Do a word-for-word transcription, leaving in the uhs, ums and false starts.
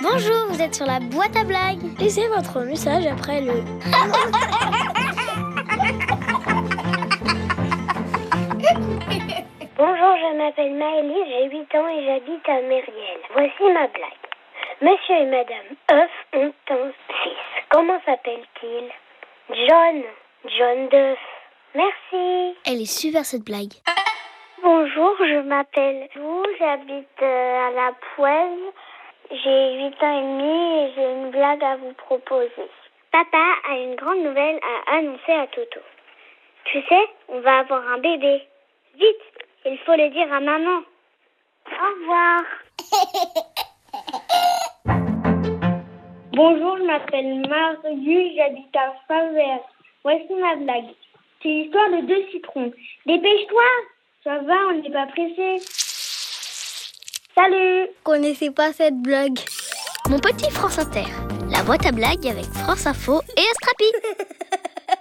Bonjour, vous êtes sur la boîte à blagues. Laissez votre message après le... Bonjour, je m'appelle Maëlys, j'ai huit ans et j'habite à Myriel. Voici ma blague. Monsieur et Madame Œuf ont un fils. Comment s'appelle-t-il? John. John d'œuf. Merci. Elle est super cette blague. Bonjour, je m'appelle Lou, j'habite euh, à la Poêle. J'ai huit ans et demi et j'ai une blague à vous proposer. Papa a une grande nouvelle à annoncer à Toto. Tu sais, on va avoir un bébé. Vite, il faut le dire à maman. Au revoir. Bonjour, je m'appelle Marius, j'habite à Favert. Voici ma blague. C'est l'histoire de deux citrons. Dépêche-toi, ça va, on n'est pas pressé. Salut. Connaissez pas cette blague? Mon petit France Inter, la boîte à blagues avec France Info et Astrapi.